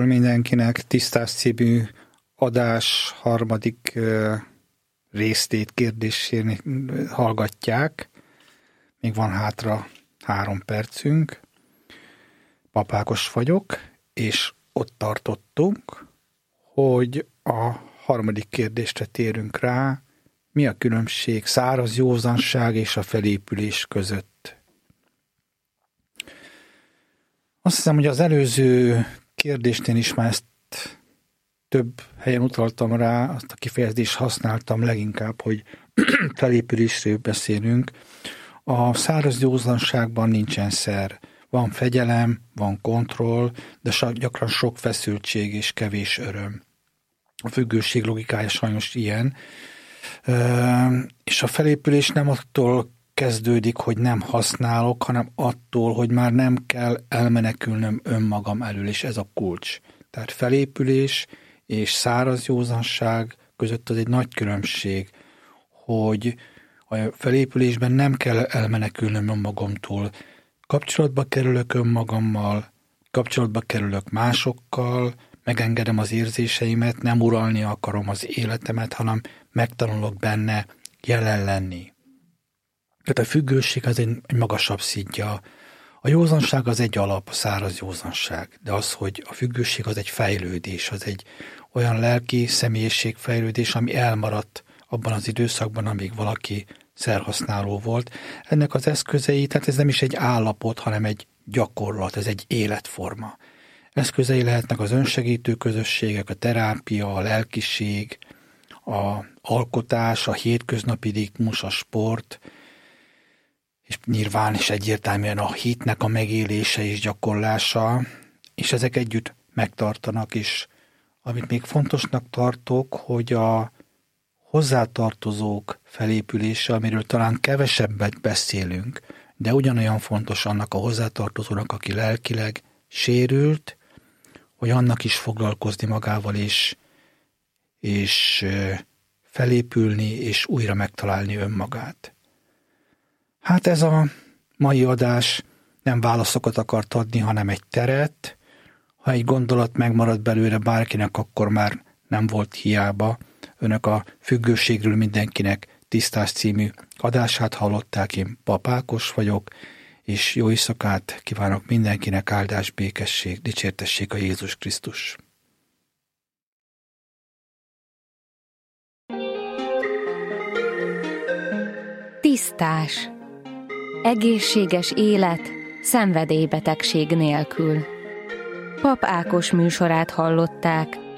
üdvözlettel mindenkinek, Tisztás című adás harmadik résztét kérdésén hallgatják. Még van hátra 3 percünk. Pap Ákos vagyok, és ott tartottunk, hogy a harmadik kérdésre térünk rá, mi a különbség száraz józanság és a felépülés között. Azt hiszem, hogy az előző kérdésnél is már ezt több helyen utaltam rá, azt a kifejezést használtam leginkább, hogy felépülésről beszélünk. A száraz józanságban nincsen szer. Van fegyelem, van kontroll, de gyakran sok feszültség és kevés öröm. A függőség logikája sajnos ilyen. És a felépülés nem attól kezdődik, hogy nem használok, hanem attól, hogy már nem kell elmenekülnöm önmagam elől, és ez a kulcs. Tehát felépülés és száraz józanság között az egy nagy különbség, hogy a felépülésben nem kell elmenekülnöm önmagamtól. Kapcsolatba kerülök önmagammal, kapcsolatba kerülök másokkal, megengedem az érzéseimet, nem uralni akarom az életemet, hanem megtanulok benne jelen lenni. Tehát a függőség az egy magasabb szintja. A józanság az egy alap, a száraz józanság, de az, hogy a függőség az egy fejlődés, az egy olyan lelki személyiségfejlődés, ami elmaradt abban az időszakban, amíg valaki szerhasználó volt. Ennek az eszközei, tehát ez nem is egy állapot, hanem egy gyakorlat, ez egy életforma. Eszközei lehetnek az önsegítő közösségek, a terápia, a lelkiség, a alkotás, a hétköznapi ritmus, a sport, és nyilván is egyértelműen a hitnek a megélése és gyakorlása, és ezek együtt megtartanak is. Amit még fontosnak tartok, hogy a hozzátartozók felépülése, amiről talán kevesebbet beszélünk, de ugyanolyan fontos annak a hozzátartozónak, aki lelkileg sérült, hogy annak is foglalkozni magával és felépülni, és újra megtalálni önmagát. Hát ez a mai adás nem válaszokat akart adni, hanem egy teret. Ha egy gondolat megmarad belőle bárkinek, akkor már nem volt hiába. Önök a Függőségről mindenkinek Tisztás című adását hallották, én Pap Ákos vagyok, és jó éjszakát kívánok mindenkinek, áldás, békesség, dicsértessék a Jézus Krisztus. Tisztás. Egészséges élet, szenvedélybetegség nélkül. Pap Ákos műsorát hallották.